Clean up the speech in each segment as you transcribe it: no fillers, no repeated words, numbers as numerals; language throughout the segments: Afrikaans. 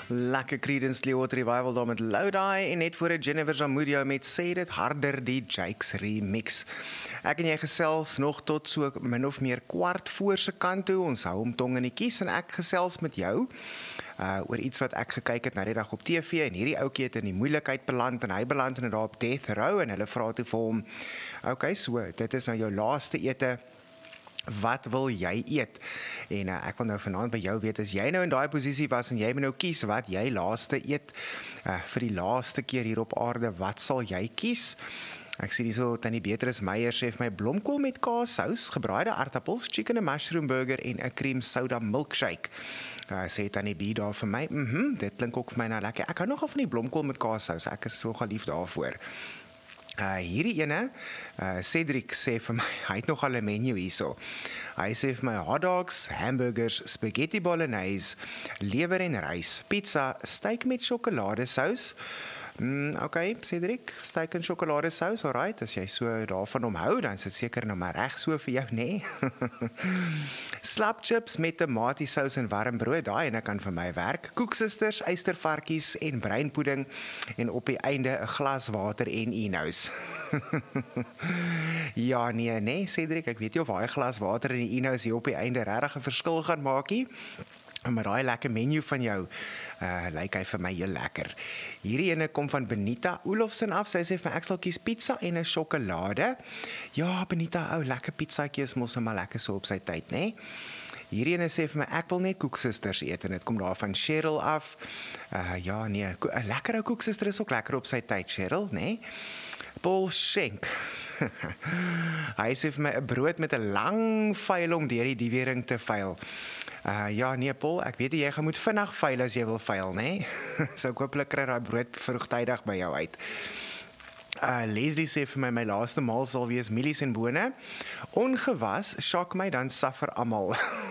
Lekker Creedence Clearwater Revival daar met Loudeye en net voor het Jennifer Zamudio met Sê dit harder die Jakes remix. Ek en jy gesels nog tot so min of meer kwart voor se kant toe. Ons hou hom tong in die kies en ek gesels met jou oor iets wat ek gekyk het na die dag op TV en hierdie ouetjie het in die moeilikheid beland en hy beland inderdaad op death row en hulle vra toe vir hom, okay, so dit is nou jou laaste ete. Wat wil jy eet? En ek wil nou vanaand by jou weet, as jy nou in daai posisie was en jy moet nou kies wat jy laaste eet vir die laaste keer hier op aarde, wat sal jy kies? Ek sien hierso Tannie Beatrice Meyer sê vir my blomkool met kaassous, gebraaide aardappels, chicken and mushroom burger en 'n cream soda milkshake. Sê Tannie B daar vir my, dit klink ook vir my nou lekker. Ek hou nogal van die blomkool met kaassous, ek is so gelief daarvoor. Hierdie ene, Cedric sê vir my, hy het nogal 'n menu hierso. Hy sê vir my hotdogs, hamburgers, spaghetti bolognese, lewer en rys, pizza, steak met sjokoladesous. Okay, Cedric, steak en sjokoladesous, alright, as jy so daarvan omhou, dan is dit seker nou maar reg so vir jou, nee? Slap chips met tomatiesous en warm brood, daai ene kan vir my werk. Koeksisters, eystervarkies en breinpudding en op die einde 'n glas water en Enos. Ja, nee, Cedric, ek weet nie of daai glas water en die Enos hier op die einde regtig 'n verskil gaan maak nie. Maar daai lekker menu van jou, lyk hy vir my heel lekker. Hierdie ene kom van Benita Olofsen af, sy sê vir my, ek sal kies pizza en 'n sjokolade. Ja, Benita, lekker pizzaatjie is mos maar lekker so op sy tyd, né? Hierdie ene sê vir my, ek wil net koeksisters eet, en dit kom daar van Cheryl af. Ja, nee, 'n lekker ou koeksister is ook lekker op sy tyd, Cheryl, né? Paul Schenk. Hy sê vir my, 'n brood met 'n lang vuil om deur die diewering te vuil. Ja, nee Paul, ek weet jy gaan moet vinnig vuil as jy wil vuil, né? So ek hooplik kry daai brood vroegtydig by jou uit. Leslie sê vir my, my laaste maal sal wees mielies en bone. Ongewas, shock my, dan suffer almal.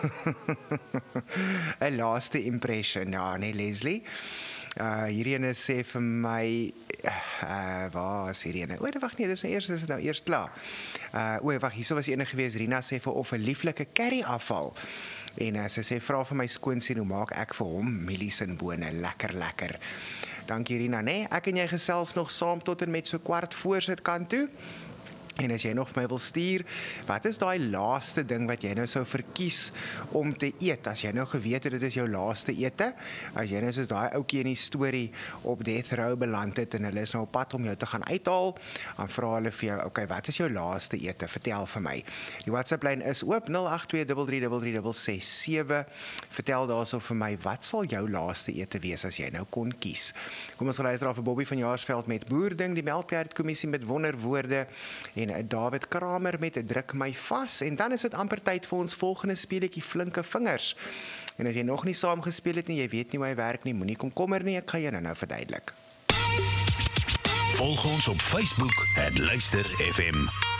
'n laaste impression, ja, nee Leslie. Hierdie ene sê vir my, waar is hierdie ene? Wag nee, dis nou eers klaar. Wag, hierso was die ene gewees, Rina sê vir of 'n lieflike curry afval. En sy sê, vra vir my skoonseun, hoe maak ek vir hom mielies en bone, lekker. Dankie Rina, nee, ek en jy gesels nog saam tot en met so kwart voor sit kant toe. En as jy nog vir my wil stuur, wat is daai laaste ding wat jy nou sou verkies om te eet? As jy nou geweet het, dit is jou laaste ete, as jy nou soos daai ouetjie in die storie op death row beland het, en hulle is nou op pad om jou te gaan uithaal, dan vra hulle vir jou, okay, wat is jou laaste ete? Vertel vir my. Die WhatsApp-lyn is oop, 082333667. Vertel daarso vir my, wat sal jou laaste ete wees as jy nou kon kies? Kom ons luister af vir Bobby van Jaarsveld met Boerding, die Melktertkommissie met wonderwoorde, en David Kramer met 'n druk my vas, en dan is dit amper tyd vir ons volgende speletjie Flinke Vingers. En as jy nog nie saam gespeel het nie, jy weet nie hoe hy werk nie, moenie komkommer nie, ek gaan jou nou verduidelik. Volg ons op Facebook @luister FM.